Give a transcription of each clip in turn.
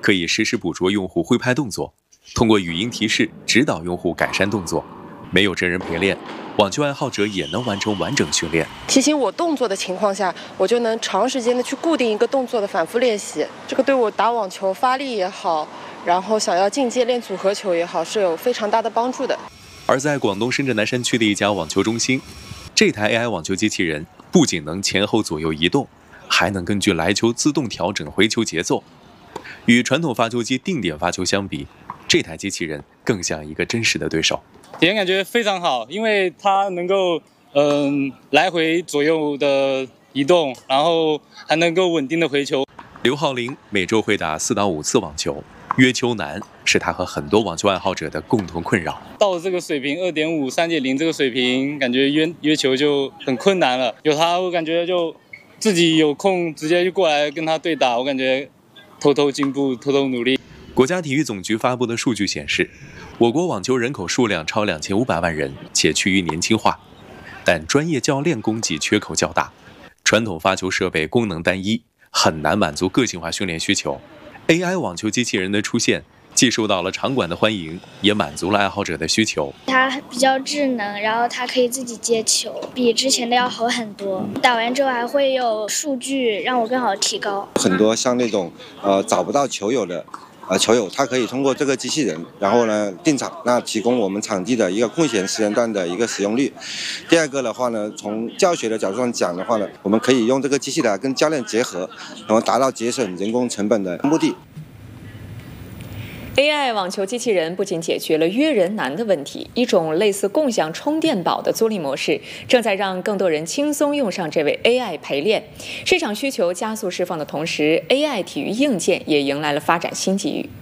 可以实时捕捉用户挥拍动作，通过语音提示指导用户改善动作。没有真人陪练，网球爱好者也能完成完整训练。 提醒我动作的情况下，我就能长时间的去固定一个动作的反复练习。这个对我打网球发力也好，然后想要进阶练组合球也好，是有非常大的帮助的。 而在广东深圳南山区的一家网球中心，这台 AI 网球机器人不仅能前后左右移动，还能根据来球自动调整回球节奏。与传统发球机定点发球相比，这台机器人更像一个真实的对手。 体验感觉非常好，因为它能够来回左右的移动，然后还能够稳定的回球。 刘浩林每周会打4到5次网球，约球难是他和很多网球爱好者的共同困扰。 到这个水平 2.5、3.0 这个水平，感觉约球就很困难了。有他，我感觉就自己有空直接就过来跟他对打，我感觉偷偷进步，偷偷努力。 国家体育总局发布的数据显示，我国网球人口数量超2500万人，且趋于年轻化，但专业教练供给缺口较大，传统发球设备功能单一，很难满足个性化训练需求。AI 网球机器人的出现，既受到了场馆的欢迎，也满足了爱好者的需求。 它比较智能，然后它可以自己接球，比之前的要好很多。打完之后还会有数据，让我更好提高。 很多像那种找不到球友的球友，他可以通过这个机器人，然后呢定场，那提供我们场地的一个空闲时间段的一个使用率。第二个的话呢，从教学的角度上讲的话呢，我们可以用这个机器来跟教练结合，然后达到节省人工成本的目的。 AI 网球机器人不仅解决了约人难的问题，一种类似共享充电宝的租赁模式正在让更多人轻松用上这位 AI 陪练。市场需求加速释放的同时， AI 体育硬件也迎来了发展新机遇。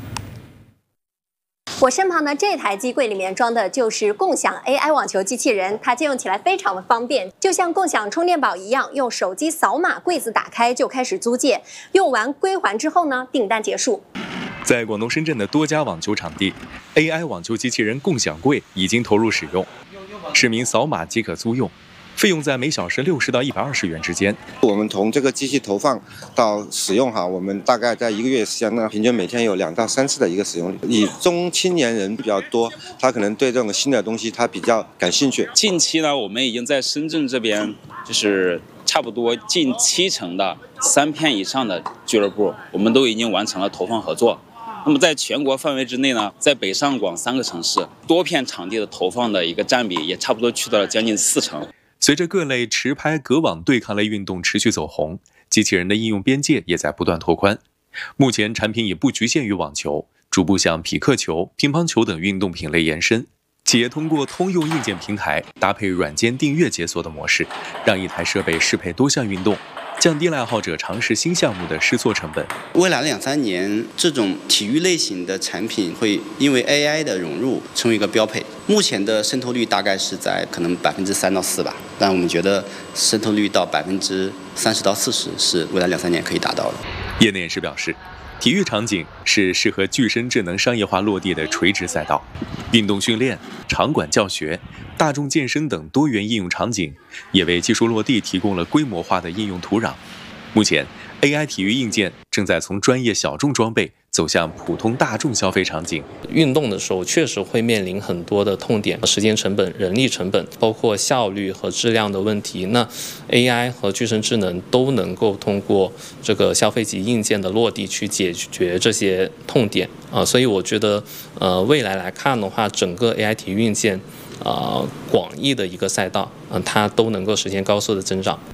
我身旁的这台机柜里面装的就是共享 AI 网球机器人，它借用起来非常的方便，就像共享充电宝一样，用手机扫码，柜子打开就开始租借，用完归还之后呢，订单结束。 在广东深圳的多家网球场地， AI 网球机器人共享柜已经投入使用，市民扫码即可租用，费用在每小时60到120元之间。 我们从这个机器投放到使用我们大概在1个月时间呢，平均每天有2到3次的一个使用率。以中青年人比较多，他可能对这种新的东西他比较感兴趣。 近期呢，我们已经在深圳这边就是差不多近70%的3片以上的俱乐部，我们都已经完成了投放合作。那么在全国范围之内呢，在北上广3个城市，多片场地的投放的一个占比也差不多去到了将近40%。 随着各类持拍、隔网对抗类运动持续走红，机器人的应用边界也在不断拓宽。目前产品也不局限于网球，逐步向匹克球、乒乓球等运动品类延伸。企业通过通用硬件平台搭配软件订阅解锁的模式，让一台设备适配多项运动，降低了爱好者尝试新项目的试错成本。 未来2-3年，这种体育类型的产品会因为 AI 的融入成为一个标配。目前的渗透率大概是在可能3%到4%吧，但我们觉得渗透率到30%到40%是未来2-3年可以达到的。 业内人士表示，体育场景是适合具身智能商业化落地的垂直赛道，运动训练、场馆教学、大众健身等多元应用场景，也为技术落地提供了规模化的应用土壤。目前 AI 体育硬件正在从专业小众装备走向普通大众消费场景。 运动的时候确实会面临很多的痛点，时间成本、人力成本，包括效率和质量的问题。那 AI 和具身智能都能够通过这个消费级硬件的落地去解决这些痛点所以我觉得未来来看的话，整个 AI 体育硬件广义的一个赛道它都能够实现高速的增长。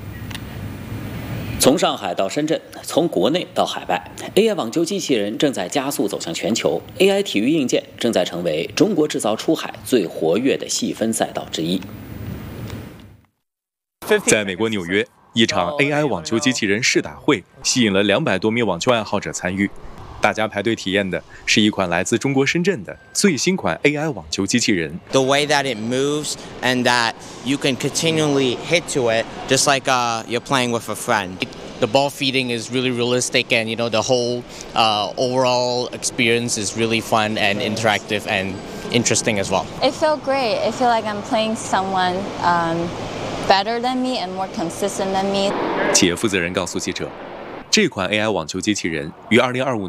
从上海到深圳，从国内到海外 ，AI 网球机器人正在加速走向全球 ，AI 体育硬件正在成为中国制造出海最活跃的细分赛道之一。 在美国纽约，一场 AI 网球机器人试打会吸引了200多名网球爱好者参与。大家排队体验的是一款来自中国深圳的最新款 AI 网球机器人。 The way that it moves and that you can continually hit to it, just like you're playing with a friend. The ball feeding is really realistic, and the whole overall experience is really fun and interactive and interesting as well. It felt great. I feel like I'm playing someone better than me and more consistent than me. 企业负责人告诉记者，这款 AI 网球机器人于2025